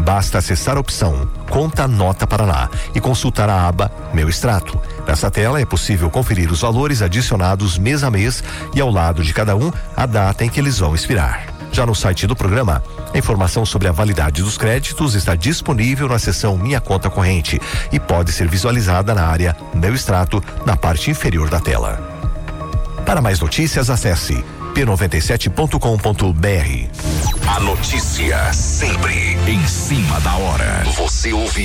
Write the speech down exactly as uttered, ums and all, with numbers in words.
Basta acessar a opção Conta Nota Paraná e consultar a aba Meu Extrato. Nessa tela é possível conferir os valores adicionados mês a mês e ao lado de cada um a data em que eles vão expirar. Já no site do programa, a informação sobre a validade dos créditos está disponível na seção Minha Conta Corrente e pode ser visualizada na área Meu Extrato, na parte inferior da tela. Para mais notícias, acesse p noventa e sete ponto com ponto b r. A notícia sempre em cima da hora. Você ouve